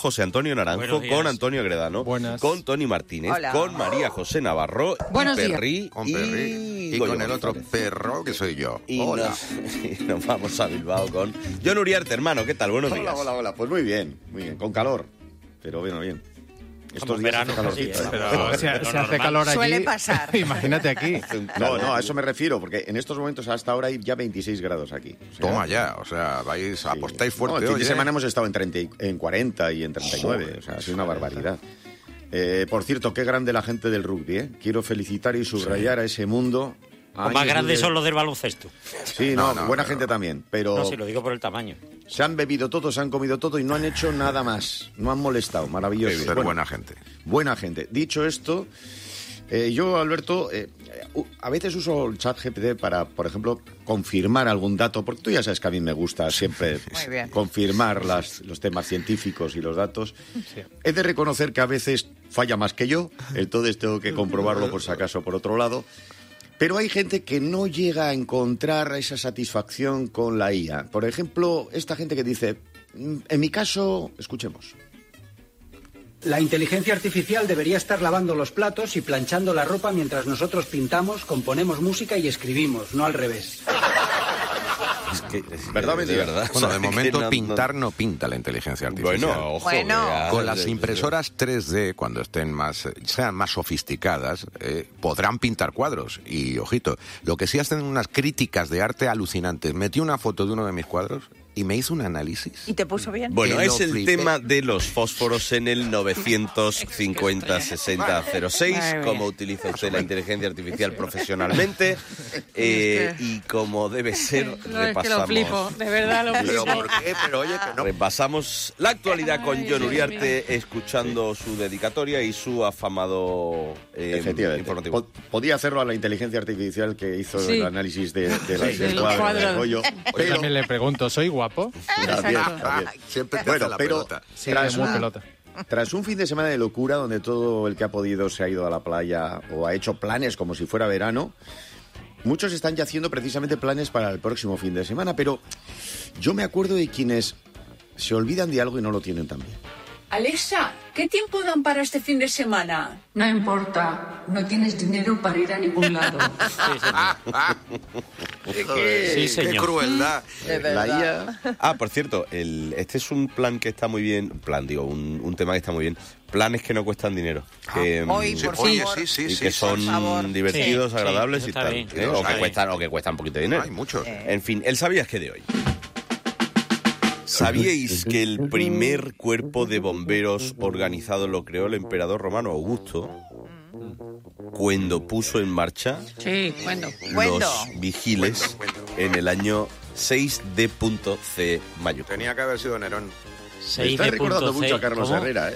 José Antonio Naranjo, con Antonio Gredano, con Tony Martínez, con María José Navarro, Buenos y días. Perry, con Perry y con el otro perro que soy yo. Y hola. Nos vamos a Bilbao con Jon Uriarte, hermano. ¿Qué tal? Buenos días. Hola. Pues muy bien. Con calor. Pero bien. Estos días hace calorcito. Pero se hace calor allí. Suele pasar. Imagínate aquí. No, a eso me refiero, porque en estos momentos hasta ahora hay ya 26 grados aquí. O sea, Toma ya, apostáis fuerte. El fin de hoy, semana hemos estado en 40 y en 39, Joder, o sea, ha sido una barbaridad. Por cierto, qué grande la gente del rugby, ¿eh? Quiero felicitar y subrayar a ese mundo. Los más grandes son los del baloncesto. Sí, buena gente también, pero... No, si lo digo por el tamaño. Se han bebido todo, se han comido todo y no han hecho nada más. No han molestado, maravilloso. Pero buena gente. Buena gente. Dicho esto, yo, Alberto, a veces uso el chat GPT para, por ejemplo, confirmar algún dato, porque tú ya sabes que a mí me gusta siempre confirmar los temas científicos y los datos. Sí. He de reconocer que a veces falla más que yo, entonces tengo que comprobarlo por si acaso por otro lado. Pero hay gente que no llega a encontrar esa satisfacción con la IA. Por ejemplo, esta gente que dice, en mi caso, escuchemos. La inteligencia artificial debería estar lavando los platos y planchando la ropa mientras nosotros pintamos, componemos música y escribimos, no al revés. ¿Verdad? Bueno, de momento pintar no pinta la inteligencia artificial. Bueno, ojo. Con las impresoras 3D, cuando sean más sofisticadas, podrán pintar cuadros. Y, ojito, lo que sí hacen unas críticas de arte alucinantes. Metí una foto de uno de mis cuadros y me hizo un análisis. ¿Y te puso bien? Bueno, es el tema de los fósforos en el 950-60-06, cómo utiliza usted la inteligencia artificial profesionalmente y cómo debe ser. Es que lo flipo, de verdad lo flipo. ¿Pero por qué? Pero oye, que no. Repasamos la actualidad con Jon Uriarte, escuchando su dedicatoria y su afamado informativo. Podía hacerlo a la inteligencia artificial que hizo el análisis del cuadro del rollo. Pero también le pregunto, ¿soy guapo? También. Siempre te hace la pelota. Sí, muy pelota. Tras un fin de semana de locura donde todo el que ha podido se ha ido a la playa o ha hecho planes como si fuera verano, muchos están ya haciendo precisamente planes para el próximo fin de semana, pero yo me acuerdo de quienes se olvidan de algo y no lo tienen tan bien. Alexa, ¿qué tiempo dan para este fin de semana? No importa, no tienes dinero para ir a ningún lado. Sí, señor. ¡Qué crueldad! De verdad. La IA... por cierto, este es un plan que está muy bien, un tema que está muy bien. Planes que no cuestan dinero. Que, Hoy, por favor. Y que son divertidos, agradables y tal. bien. O que cuestan un poquito de dinero. Hay muchos. En fin, el sabías que de hoy. ¿Sabíais que el primer cuerpo de bomberos organizado lo creó el emperador romano Augusto cuando puso en marcha los vigiles en el año 6D.C mayúscula? Tenía que haber sido Nerón. Me está recordando mucho a Carlos Herrera,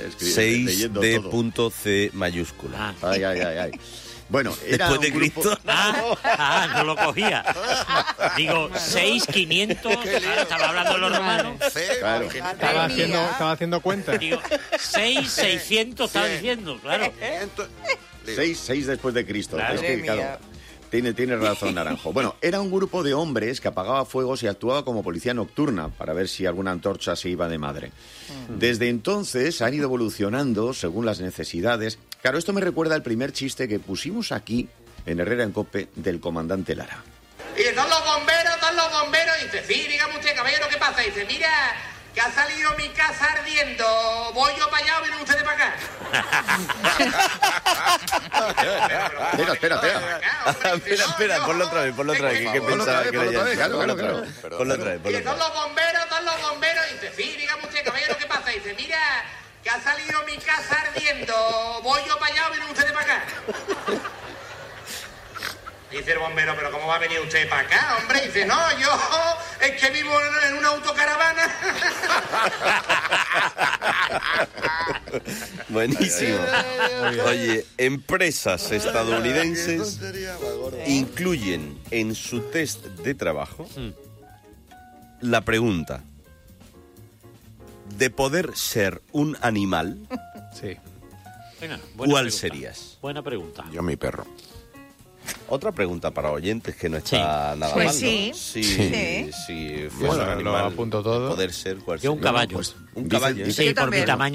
6D.C mayúscula. Ay. Bueno, era después de un grupo... Cristo. No lo cogía. Digo, 6.500. Estaba hablando de los romanos. Claro. Estaba haciendo cuentas. Digo, 6.600 estaba diciendo, claro. 6 después de Cristo. Claro. Es que, claro, tiene razón, Naranjo. Bueno, era un grupo de hombres que apagaba fuegos y actuaba como policía nocturna para ver si alguna antorcha se iba de madre. Desde entonces han ido evolucionando según las necesidades. Claro, esto me recuerda al primer chiste que pusimos aquí, en Herrera en Cope, del comandante Lara. Y son los bomberos. Y dice, sí, dígame usted, caballero, ¿qué pasa? Y dice, mira, que ha salido mi casa ardiendo. Voy yo para allá o vienen ustedes para acá. Espera. Ponlo otra vez. Que pensaba que era ya. Ponlo otra vez. Y son los bomberos. Y dice, sí, dígame usted, caballero, ¿qué pasa? Y dice, mira, que ha salido mi casa ardiendo. Voy yo para allá o vienen ustedes para acá. Dice el bombero, ¿pero cómo va a venir usted para acá, hombre? Y dice, no, yo es que vivo en una autocaravana. Buenísimo. Oye, empresas estadounidenses incluyen en su test de trabajo la pregunta de poder ser un animal. Sí. Buena ¿Cuál pregunta. serías? Buena pregunta. Yo, mi perro. Otra pregunta para oyentes que no está nada Pues mal, sí. ¿no? Sí. Si fuese un Bueno, animal, lo apunto todo. poder ser cuál Yo un sería. caballo. Un caballo. Yo Sí, por mi también. tamaño.